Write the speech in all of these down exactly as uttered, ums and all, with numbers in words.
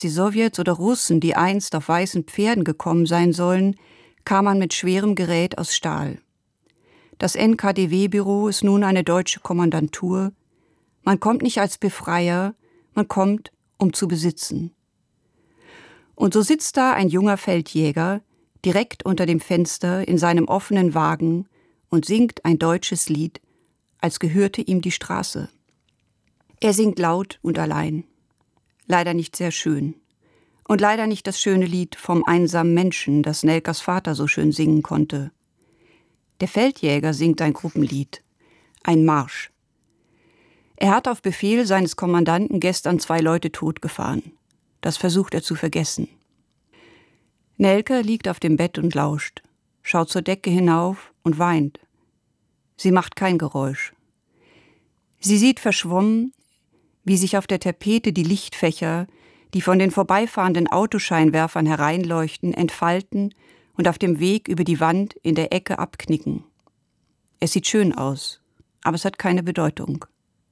Die Sowjets oder Russen, die einst auf weißen Pferden gekommen sein sollen, kam man mit schwerem Gerät aus Stahl. Das N K D W-Büro ist nun eine deutsche Kommandantur. Man kommt nicht als Befreier, man kommt, um zu besitzen. Und so sitzt da ein junger Feldjäger, direkt unter dem Fenster in seinem offenen Wagen und singt ein deutsches Lied, als gehörte ihm die Straße. Er singt laut und allein. Leider nicht sehr schön. Und leider nicht das schöne Lied vom einsamen Menschen, das Nelkas Vater so schön singen konnte. Der Feldjäger singt ein Gruppenlied, ein Marsch. Er hat auf Befehl seines Kommandanten gestern zwei Leute totgefahren. Das versucht er zu vergessen. Nelke liegt auf dem Bett und lauscht, schaut zur Decke hinauf und weint. Sie macht kein Geräusch. Sie sieht verschwommen, wie sich auf der Tapete die Lichtfächer, die von den vorbeifahrenden Autoscheinwerfern hereinleuchten, entfalten und auf dem Weg über die Wand in der Ecke abknicken. Es sieht schön aus, aber es hat keine Bedeutung.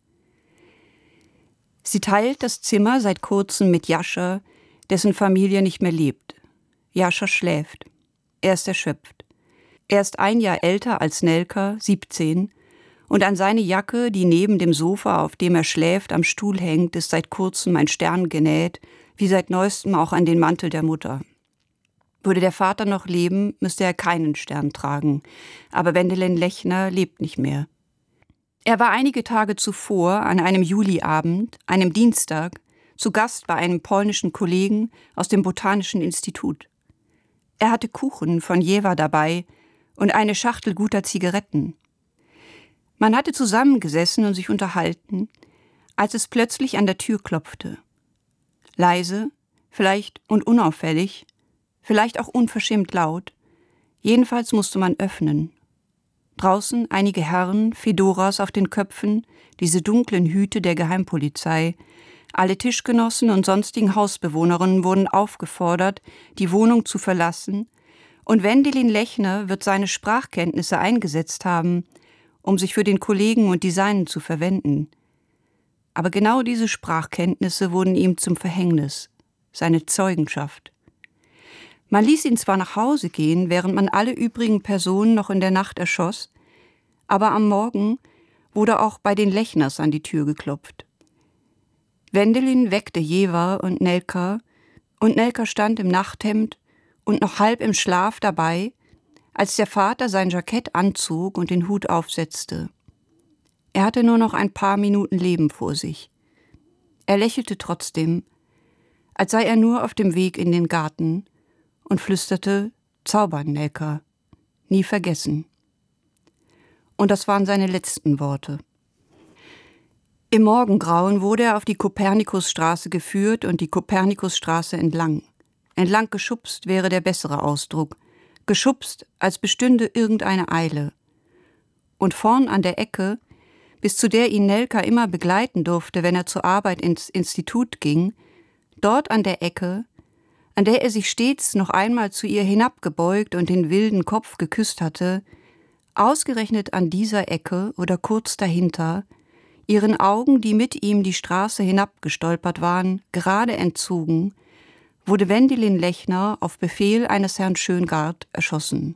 Sie teilt das Zimmer seit kurzem mit Jascha, dessen Familie nicht mehr lebt. Jascha schläft. Er ist erschöpft. Er ist ein Jahr älter als Nelka, siebzehn, und an seine Jacke, die neben dem Sofa, auf dem er schläft, am Stuhl hängt, ist seit kurzem ein Stern genäht, wie seit neuestem auch an den Mantel der Mutter. Würde der Vater noch leben, müsste er keinen Stern tragen, aber Wendelin Lechner lebt nicht mehr. Er war einige Tage zuvor, an einem Juliabend, einem Dienstag, zu Gast bei einem polnischen Kollegen aus dem Botanischen Institut. Er hatte Kuchen von Jewa dabei und eine Schachtel guter Zigaretten. Man hatte zusammengesessen und sich unterhalten, als es plötzlich an der Tür klopfte. Leise, vielleicht und unauffällig, vielleicht auch unverschämt laut, jedenfalls musste man öffnen. Draußen einige Herren, Fedoras auf den Köpfen, diese dunklen Hüte der Geheimpolizei. Alle Tischgenossen und sonstigen Hausbewohnerinnen wurden aufgefordert, die Wohnung zu verlassen, und Wendelin Lechner wird seine Sprachkenntnisse eingesetzt haben, um sich für den Kollegen und die Seinen zu verwenden. Aber genau diese Sprachkenntnisse wurden ihm zum Verhängnis, seine Zeugenschaft. Man ließ ihn zwar nach Hause gehen, während man alle übrigen Personen noch in der Nacht erschoss, aber am Morgen wurde auch bei den Lechners an die Tür geklopft. Wendelin weckte Jewa und Nelka, und Nelka stand im Nachthemd und noch halb im Schlaf dabei, als der Vater sein Jackett anzog und den Hut aufsetzte. Er hatte nur noch ein paar Minuten Leben vor sich. Er lächelte trotzdem, als sei er nur auf dem Weg in den Garten, und flüsterte, »Zaubern, Nelka, nie vergessen.« Und das waren seine letzten Worte. Im Morgengrauen wurde er auf die Kopernikusstraße geführt und die Kopernikusstraße entlang. Entlang geschubst wäre der bessere Ausdruck. Geschubst, als bestünde irgendeine Eile. Und vorn an der Ecke, bis zu der ihn Nelka immer begleiten durfte, wenn er zur Arbeit ins Institut ging, dort an der Ecke, an der er sich stets noch einmal zu ihr hinabgebeugt und den wilden Kopf geküsst hatte, ausgerechnet an dieser Ecke oder kurz dahinter, ihren Augen, die mit ihm die Straße hinabgestolpert waren, gerade entzogen, wurde Wendelin Lechner auf Befehl eines Herrn Schöngard erschossen.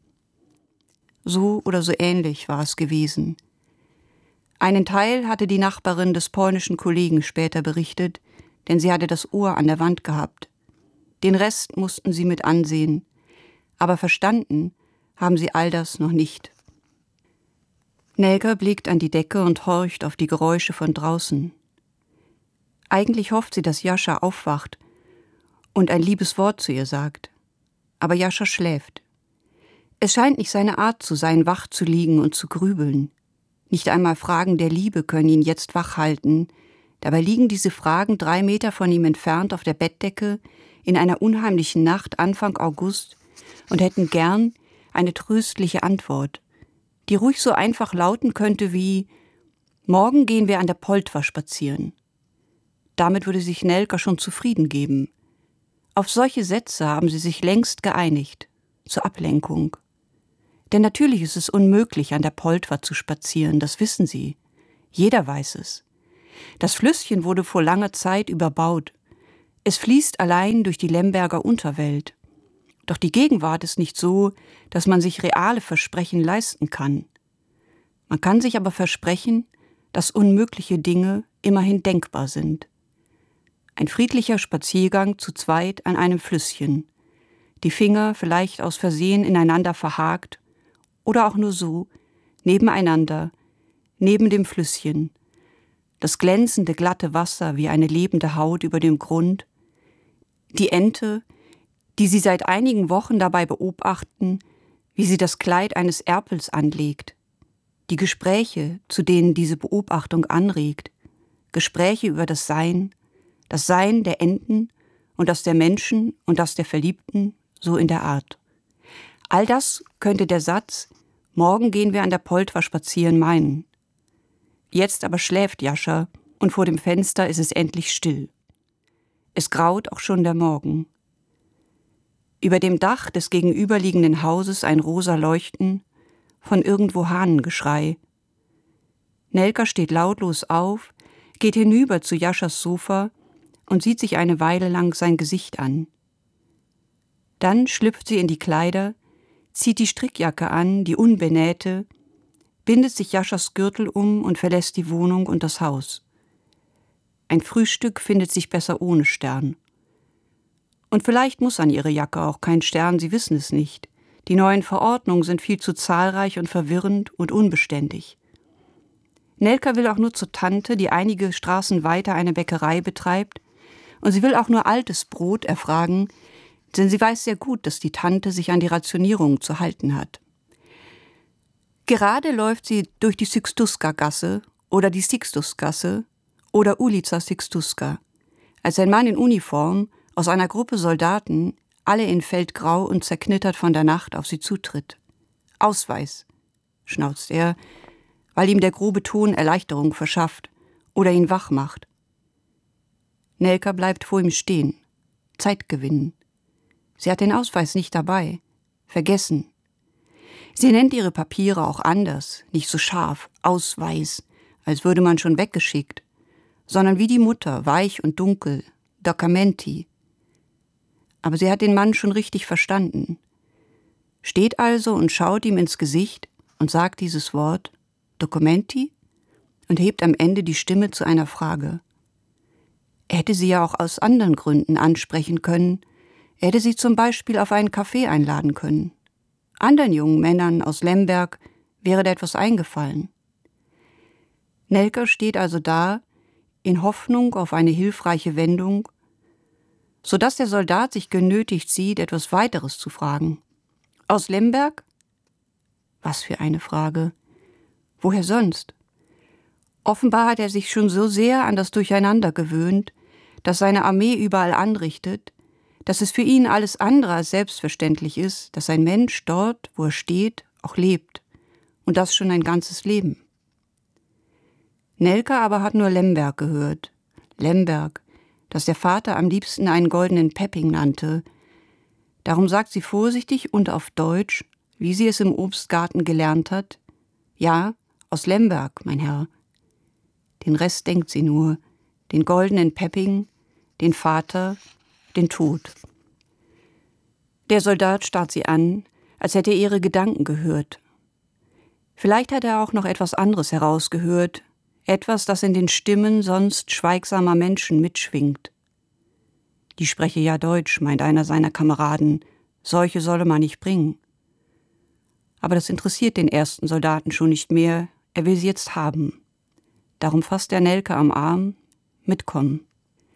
So oder so ähnlich war es gewesen. Einen Teil hatte die Nachbarin des polnischen Kollegen später berichtet, denn sie hatte das Ohr an der Wand gehabt. Den Rest mussten sie mit ansehen, aber verstanden haben sie all das noch nicht. Nelka blickt an die Decke und horcht auf die Geräusche von draußen. Eigentlich hofft sie, dass Jascha aufwacht und ein liebes Wort zu ihr sagt. Aber Jascha schläft. Es scheint nicht seine Art zu sein, wach zu liegen und zu grübeln. Nicht einmal Fragen der Liebe können ihn jetzt wach halten. Dabei liegen diese Fragen drei Meter von ihm entfernt auf der Bettdecke in einer unheimlichen Nacht Anfang August und hätten gern eine tröstliche Antwort, die ruhig so einfach lauten könnte wie »Morgen gehen wir an der Poltwa spazieren«. Damit würde sich Nelka schon zufrieden geben. Auf solche Sätze haben sie sich längst geeinigt, zur Ablenkung. Denn natürlich ist es unmöglich, an der Poltwa zu spazieren, das wissen sie. Jeder weiß es. Das Flüsschen wurde vor langer Zeit überbaut. Es fließt allein durch die Lemberger Unterwelt. Doch die Gegenwart ist nicht so, dass man sich reale Versprechen leisten kann. Man kann sich aber versprechen, dass unmögliche Dinge immerhin denkbar sind. Ein friedlicher Spaziergang zu zweit an einem Flüsschen, die Finger vielleicht aus Versehen ineinander verhakt oder auch nur so, nebeneinander, neben dem Flüsschen, das glänzende glatte Wasser wie eine lebende Haut über dem Grund, die Ente, die sie seit einigen Wochen dabei beobachten, wie sie das Kleid eines Erpels anlegt, die Gespräche, zu denen diese Beobachtung anregt, Gespräche über das Sein, das Sein der Enten und das der Menschen und das der Verliebten, so in der Art. All das könnte der Satz »Morgen gehen wir an der Poltwa spazieren« meinen. Jetzt aber schläft Jascha und vor dem Fenster ist es endlich still. Es graut auch schon der Morgen. Über dem Dach des gegenüberliegenden Hauses ein rosa Leuchten, von irgendwo Hahnengeschrei. Nelka steht lautlos auf, geht hinüber zu Jaschas Sofa und sieht sich eine Weile lang sein Gesicht an. Dann schlüpft sie in die Kleider, zieht die Strickjacke an, die unbenähte, bindet sich Jaschas Gürtel um und verlässt die Wohnung und das Haus. Ein Frühstück findet sich besser ohne Stern. Und vielleicht muss an ihre Jacke auch kein Stern, sie wissen es nicht. Die neuen Verordnungen sind viel zu zahlreich und verwirrend und unbeständig. Nelka will auch nur zur Tante, die einige Straßen weiter eine Bäckerei betreibt, und sie will auch nur altes Brot erfragen, denn sie weiß sehr gut, dass die Tante sich an die Rationierung zu halten hat. Gerade läuft sie durch die Sixtuska-Gasse oder die Sixtusgasse oder Ulica Sixtuska, als ein Mann in Uniform aus einer Gruppe Soldaten, alle in Feldgrau und zerknittert von der Nacht, auf sie zutritt. »Ausweis«, schnauzt er, weil ihm der grobe Ton Erleichterung verschafft oder ihn wach macht. Nelka bleibt vor ihm stehen. Zeit gewinnen. Sie hat den Ausweis nicht dabei. Vergessen. Sie nennt ihre Papiere auch anders, nicht so scharf, Ausweis, als würde man schon weggeschickt, sondern wie die Mutter, weich und dunkel, Documenti. Aber sie hat den Mann schon richtig verstanden. Steht also und schaut ihm ins Gesicht und sagt dieses Wort, Documenti, und hebt am Ende die Stimme zu einer Frage. Er hätte sie ja auch aus anderen Gründen ansprechen können. Er hätte sie zum Beispiel auf einen Kaffee einladen können. Anderen jungen Männern aus Lemberg wäre da etwas eingefallen. Nelka steht also da, in Hoffnung auf eine hilfreiche Wendung, sodass der Soldat sich genötigt sieht, etwas weiteres zu fragen. Aus Lemberg? Was für eine Frage. Woher sonst? Offenbar hat er sich schon so sehr an das Durcheinander gewöhnt, das seine Armee überall anrichtet, dass es für ihn alles andere als selbstverständlich ist, dass ein Mensch dort, wo er steht, auch lebt. Und das schon ein ganzes Leben. Nelka aber hat nur Lemberg gehört. Lemberg, das der Vater am liebsten einen goldenen Pepping nannte. Darum sagt sie vorsichtig und auf Deutsch, wie sie es im Obstgarten gelernt hat, ja, aus Lemberg, mein Herr. Den Rest denkt sie nur, den goldenen Pepping, den Vater, den Tod. Der Soldat starrt sie an, als hätte er ihre Gedanken gehört. Vielleicht hat er auch noch etwas anderes herausgehört, etwas, das in den Stimmen sonst schweigsamer Menschen mitschwingt. Die spreche ja Deutsch, meint einer seiner Kameraden, solche solle man nicht bringen. Aber das interessiert den ersten Soldaten schon nicht mehr, er will sie jetzt haben. Darum fasst er Nelka am Arm, mitkommen.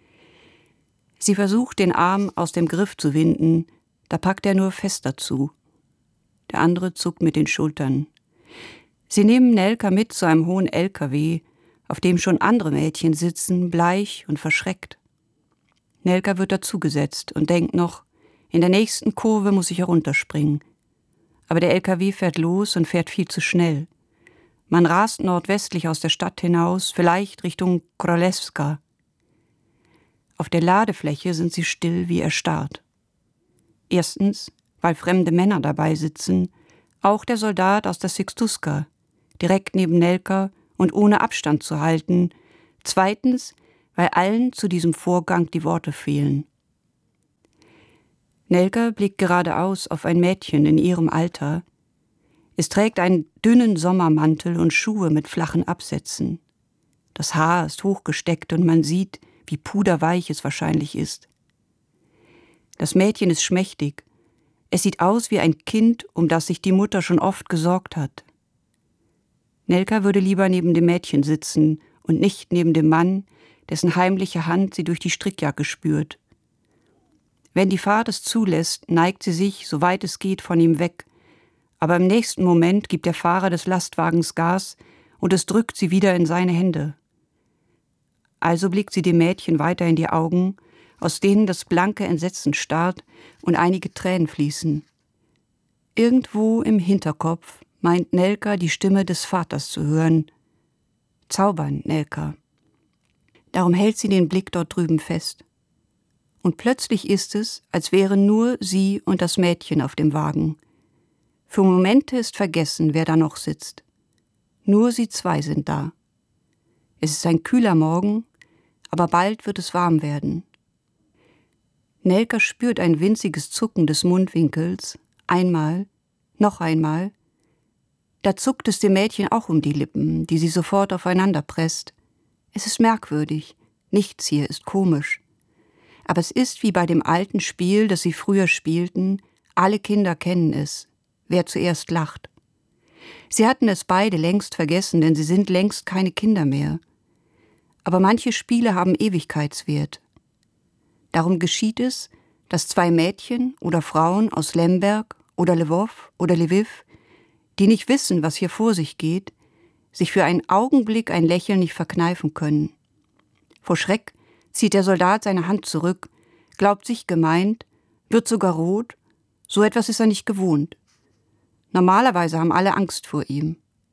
Sie versucht, den Arm aus dem Griff zu winden, da packt er nur fester zu. Der andere zuckt mit den Schultern. Sie nehmen Nelka mit zu einem hohen L K W, auf dem schon andere Mädchen sitzen, bleich und verschreckt. Nelka wird dazugesetzt und denkt noch, in der nächsten Kurve muss ich herunterspringen. Aber der L K W fährt los und fährt viel zu schnell. Man rast nordwestlich aus der Stadt hinaus, vielleicht Richtung Królewska. Auf der Ladefläche sind sie still wie erstarrt. Erstens, weil fremde Männer dabei sitzen, auch der Soldat aus der Sixtuska, direkt neben Nelka und ohne Abstand zu halten. Zweitens, weil allen zu diesem Vorgang die Worte fehlen. Nelka blickt geradeaus auf ein Mädchen in ihrem Alter. Es trägt einen dünnen Sommermantel und Schuhe mit flachen Absätzen. Das Haar ist hochgesteckt und man sieht, wie puderweich es wahrscheinlich ist. Das Mädchen ist schmächtig. Es sieht aus wie ein Kind, um das sich die Mutter schon oft gesorgt hat. Nelka würde lieber neben dem Mädchen sitzen und nicht neben dem Mann, dessen heimliche Hand sie durch die Strickjacke spürt. Wenn die Fahrt es zulässt, neigt sie sich, soweit es geht, von ihm weg. Aber im nächsten Moment gibt der Fahrer des Lastwagens Gas und es drückt sie wieder in seine Hände. Also blickt sie dem Mädchen weiter in die Augen, aus denen das blanke Entsetzen starrt und einige Tränen fließen. Irgendwo im Hinterkopf meint Nelka, die Stimme des Vaters zu hören. Zaubern, Nelka. Darum hält sie den Blick dort drüben fest. Und plötzlich ist es, als wären nur sie und das Mädchen auf dem Wagen. Für Momente ist vergessen, wer da noch sitzt. Nur sie zwei sind da. Es ist ein kühler Morgen, aber bald wird es warm werden. Nelka spürt ein winziges Zucken des Mundwinkels, einmal, noch einmal. Da zuckt es dem Mädchen auch um die Lippen, die sie sofort aufeinander presst. Es ist merkwürdig, nichts hier ist komisch. Aber es ist wie bei dem alten Spiel, das sie früher spielten, alle Kinder kennen es, wer zuerst lacht. Sie hatten es beide längst vergessen, denn sie sind längst keine Kinder mehr. Aber manche Spiele haben Ewigkeitswert. Darum geschieht es, dass zwei Mädchen oder Frauen aus Lemberg oder Lwów oder Lwiw, die nicht wissen, was hier vor sich geht, sich für einen Augenblick ein Lächeln nicht verkneifen können. Vor Schreck zieht der Soldat seine Hand zurück, glaubt sich gemeint, wird sogar rot, so etwas ist er nicht gewohnt. Normalerweise haben alle Angst vor ihm.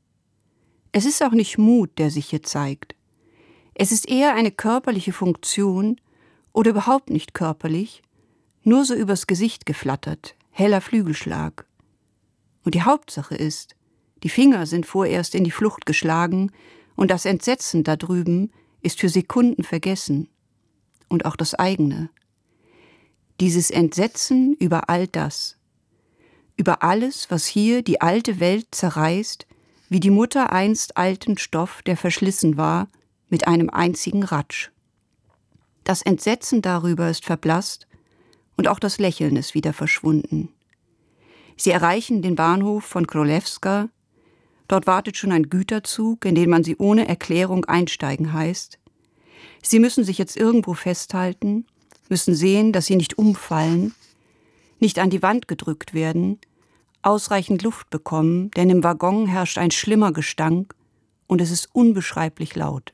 Es ist auch nicht Mut, der sich hier zeigt. Es ist eher eine körperliche Funktion oder überhaupt nicht körperlich, nur so übers Gesicht geflattert, heller Flügelschlag. Und die Hauptsache ist, die Finger sind vorerst in die Flucht geschlagen und das Entsetzen da drüben ist für Sekunden vergessen. Und auch das eigene. Dieses Entsetzen über all das. Über alles, was hier die alte Welt zerreißt, wie die Mutter einst alten Stoff, der verschlissen war, mit einem einzigen Ratsch. Das Entsetzen darüber ist verblasst und auch das Lächeln ist wieder verschwunden. Sie erreichen den Bahnhof von Królewska. Dort wartet schon ein Güterzug, in den man sie ohne Erklärung einsteigen heißt. Sie müssen sich jetzt irgendwo festhalten, müssen sehen, dass sie nicht umfallen, nicht an die Wand gedrückt werden, ausreichend Luft bekommen, denn im Waggon herrscht ein schlimmer Gestank und es ist unbeschreiblich laut.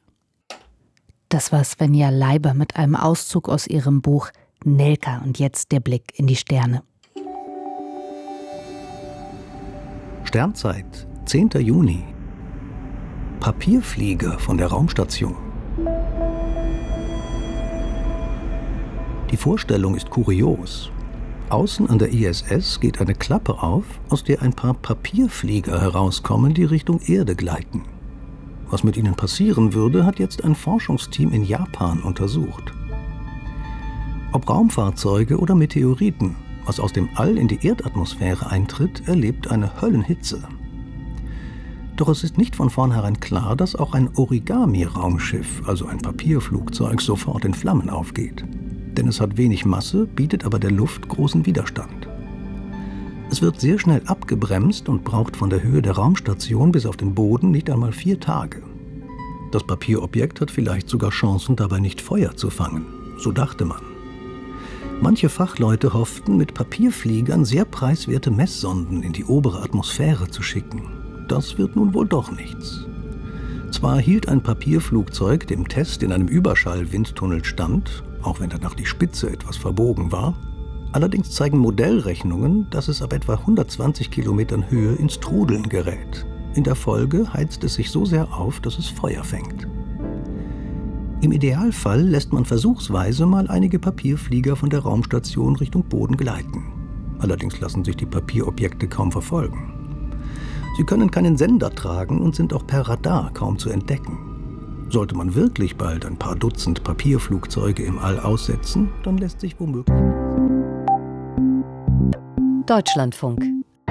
Das war Svenja Leiber mit einem Auszug aus ihrem Buch Nelka und jetzt der Blick in die Sterne. Sternzeit, zehnter Juni. Papierflieger von der Raumstation. Die Vorstellung ist kurios. Außen an der I S S geht eine Klappe auf, aus der ein paar Papierflieger herauskommen, die Richtung Erde gleiten. Was mit ihnen passieren würde, hat jetzt ein Forschungsteam in Japan untersucht. Ob Raumfahrzeuge oder Meteoriten, was aus dem All in die Erdatmosphäre eintritt, erlebt eine Höllenhitze. Doch es ist nicht von vornherein klar, dass auch ein Origami-Raumschiff, also ein Papierflugzeug, sofort in Flammen aufgeht. Denn es hat wenig Masse, bietet aber der Luft großen Widerstand. Es wird sehr schnell abgebremst und braucht von der Höhe der Raumstation bis auf den Boden nicht einmal vier Tage. Das Papierobjekt hat vielleicht sogar Chancen, dabei nicht Feuer zu fangen. So dachte man. Manche Fachleute hofften, mit Papierfliegern sehr preiswerte Messsonden in die obere Atmosphäre zu schicken. Das wird nun wohl doch nichts. Zwar hielt ein Papierflugzeug dem Test in einem Überschall-Windtunnel stand, auch wenn danach die Spitze etwas verbogen war. Allerdings zeigen Modellrechnungen, dass es ab etwa hundertzwanzig Kilometern Höhe ins Trudeln gerät. In der Folge heizt es sich so sehr auf, dass es Feuer fängt. Im Idealfall lässt man versuchsweise mal einige Papierflieger von der Raumstation Richtung Boden gleiten. Allerdings lassen sich die Papierobjekte kaum verfolgen. Sie können keinen Sender tragen und sind auch per Radar kaum zu entdecken. Sollte man wirklich bald ein paar Dutzend Papierflugzeuge im All aussetzen, dann lässt sich womöglich... Deutschlandfunk.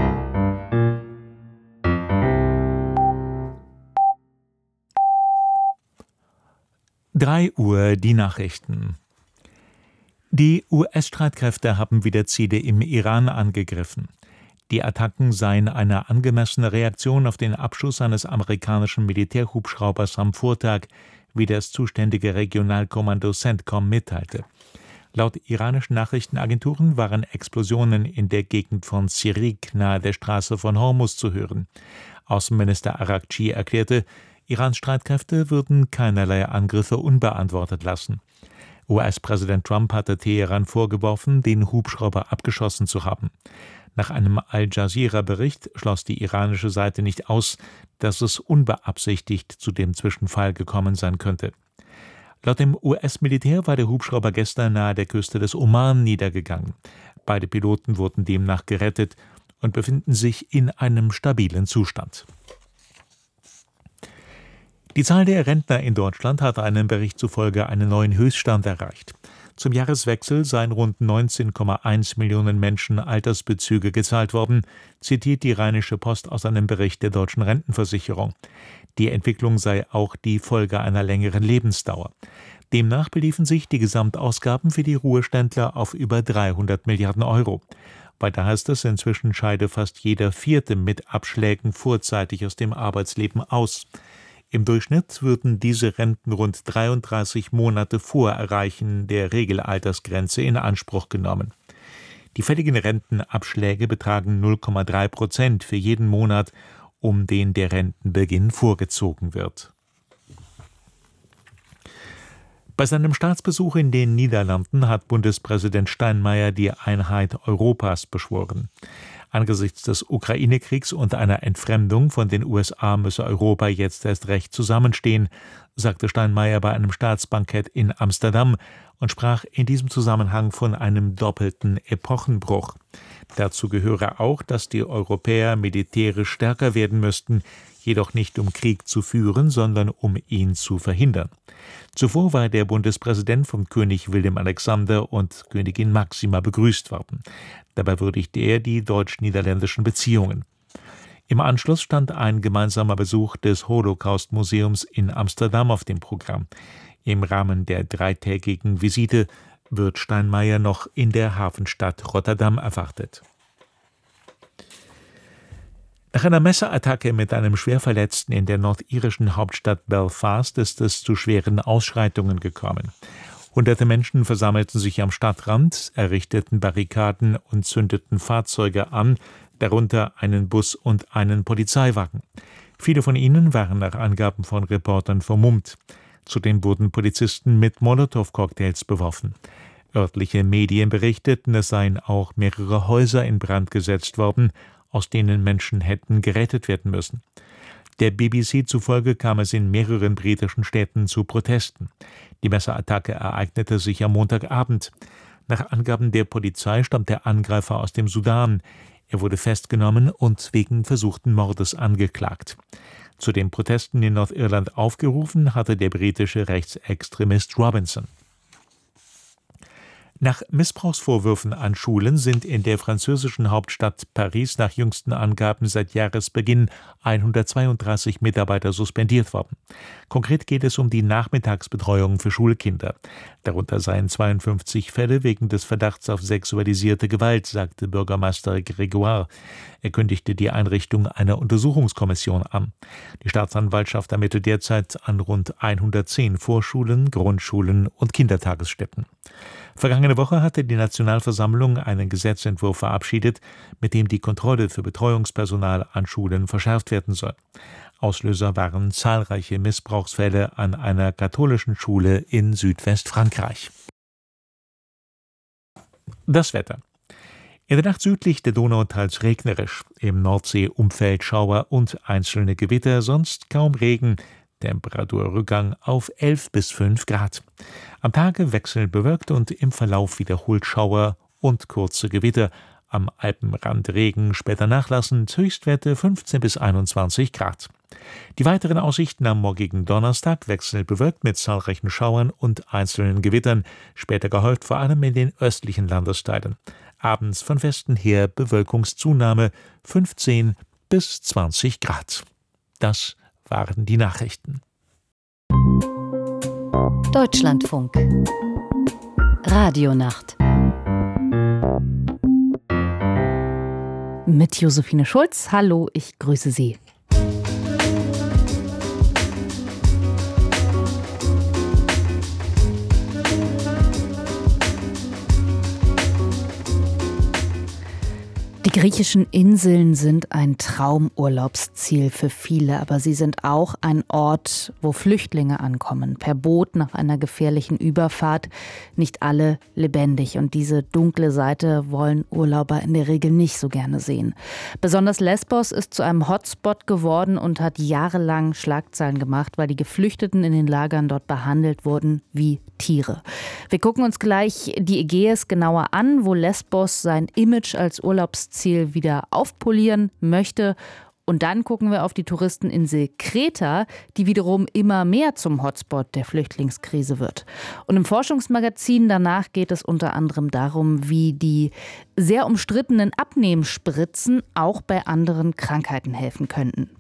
drei Uhr die Nachrichten. Die U S-Streitkräfte haben wieder Ziele im Iran angegriffen. Die Attacken seien eine angemessene Reaktion auf den Abschuss eines amerikanischen Militärhubschraubers am Vortag, wie das zuständige Regionalkommando CENTCOM mitteilte. Laut iranischen Nachrichtenagenturen waren Explosionen in der Gegend von Sirik nahe der Straße von Hormuz zu hören. Außenminister Araghchi erklärte, Irans Streitkräfte würden keinerlei Angriffe unbeantwortet lassen. U S-Präsident Trump hatte Teheran vorgeworfen, den Hubschrauber abgeschossen zu haben. Nach einem Al-Jazeera-Bericht schloss die iranische Seite nicht aus, dass es unbeabsichtigt zu dem Zwischenfall gekommen sein könnte. Laut dem U S-Militär war der Hubschrauber gestern nahe der Küste des Oman niedergegangen. Beide Piloten wurden demnach gerettet und befinden sich in einem stabilen Zustand. Die Zahl der Rentner in Deutschland hat einem Bericht zufolge einen neuen Höchststand erreicht. Zum Jahreswechsel seien rund neunzehn Komma eins Millionen Menschen Altersbezüge gezahlt worden, zitiert die Rheinische Post aus einem Bericht der Deutschen Rentenversicherung. Die Entwicklung sei auch die Folge einer längeren Lebensdauer. Demnach beliefen sich die Gesamtausgaben für die Ruheständler auf über dreihundert Milliarden Euro. Weiter heißt es, inzwischen scheide fast jeder Vierte mit Abschlägen vorzeitig aus dem Arbeitsleben aus. Im Durchschnitt würden diese Renten rund dreiunddreißig Monate vor Erreichen der Regelaltersgrenze in Anspruch genommen. Die fälligen Rentenabschläge betragen null Komma drei Prozent für jeden Monat, um den der Rentenbeginn vorgezogen wird. Bei seinem Staatsbesuch in den Niederlanden hat Bundespräsident Steinmeier die Einheit Europas beschworen. Angesichts des Ukraine-Kriegs und einer Entfremdung von den U S A müsse Europa jetzt erst recht zusammenstehen, sagte Steinmeier bei einem Staatsbankett in Amsterdam und sprach in diesem Zusammenhang von einem doppelten Epochenbruch. Dazu gehöre auch, dass die Europäer militärisch stärker werden müssten, jedoch nicht um Krieg zu führen, sondern um ihn zu verhindern. Zuvor war der Bundespräsident von König Wilhelm Alexander und Königin Máxima begrüßt worden. Dabei würdigte er die deutsch-niederländischen Beziehungen. Im Anschluss stand ein gemeinsamer Besuch des Holocaust-Museums in Amsterdam auf dem Programm. Im Rahmen der dreitägigen Visite wird Steinmeier noch in der Hafenstadt Rotterdam erwartet. Nach einer Messerattacke mit einem Schwerverletzten in der nordirischen Hauptstadt Belfast ist es zu schweren Ausschreitungen gekommen. Hunderte Menschen versammelten sich am Stadtrand, errichteten Barrikaden und zündeten Fahrzeuge an, darunter einen Bus und einen Polizeiwagen. Viele von ihnen waren nach Angaben von Reportern vermummt. Zudem wurden Polizisten mit Molotow-Cocktails beworfen. Örtliche Medien berichteten, es seien auch mehrere Häuser in Brand gesetzt worden, aus denen Menschen hätten gerettet werden müssen. Der B B C zufolge kam es in mehreren britischen Städten zu Protesten. Die Messerattacke ereignete sich am Montagabend. Nach Angaben der Polizei stammt der Angreifer aus dem Sudan. Er wurde festgenommen und wegen versuchten Mordes angeklagt. Zu den Protesten in Nordirland aufgerufen hatte der britische Rechtsextremist Robinson. Nach Missbrauchsvorwürfen an Schulen sind in der französischen Hauptstadt Paris nach jüngsten Angaben seit Jahresbeginn hundertzweiunddreißig Mitarbeiter suspendiert worden. Konkret geht es um die Nachmittagsbetreuung für Schulkinder. Darunter seien zweiundfünfzig Fälle wegen des Verdachts auf sexualisierte Gewalt, sagte Bürgermeister Grégoire. Er kündigte die Einrichtung einer Untersuchungskommission an. Die Staatsanwaltschaft ermittelt derzeit an rund hundertzehn Vorschulen, Grundschulen und Kindertagesstätten. Vergangene Woche hatte die Nationalversammlung einen Gesetzentwurf verabschiedet, mit dem die Kontrolle für Betreuungspersonal an Schulen verschärft werden soll. Auslöser waren zahlreiche Missbrauchsfälle an einer katholischen Schule in Südwestfrankreich. Das Wetter. In der Nacht südlich der Donau teils regnerisch, im Nordseeumfeld Schauer und einzelne Gewitter, sonst kaum Regen. Temperaturrückgang auf elf bis fünf Grad. Am Tage wechselnd bewölkt und im Verlauf wiederholt Schauer und kurze Gewitter. Am Alpenrand Regen, später nachlassend, Höchstwerte fünfzehn bis einundzwanzig Grad. Die weiteren Aussichten am morgigen Donnerstag wechselbewölkt mit zahlreichen Schauern und einzelnen Gewittern, später gehäuft vor allem in den östlichen Landesteilen. Abends von Westen her Bewölkungszunahme fünfzehn bis zwanzig Grad. Das waren die Nachrichten. Deutschlandfunk Radionacht Mit Josephine Schulz. Hallo, ich grüße Sie. Die griechischen Inseln sind ein Traumurlaubsziel für viele, aber sie sind auch ein Ort, wo Flüchtlinge ankommen, per Boot nach einer gefährlichen Überfahrt, nicht alle lebendig. Und diese dunkle Seite wollen Urlauber in der Regel nicht so gerne sehen. Besonders Lesbos ist zu einem Hotspot geworden und hat jahrelang Schlagzeilen gemacht, weil die Geflüchteten in den Lagern dort behandelt wurden wie Tiere. Wir gucken uns gleich die Ägäis genauer an, wo Lesbos sein Image als Urlaubsziel wieder aufpolieren möchte. Und dann gucken wir auf die Touristeninsel Kreta, die wiederum immer mehr zum Hotspot der Flüchtlingskrise wird. Und im Forschungsmagazin danach geht es unter anderem darum, wie die sehr umstrittenen Abnehmspritzen auch bei anderen Krankheiten helfen könnten.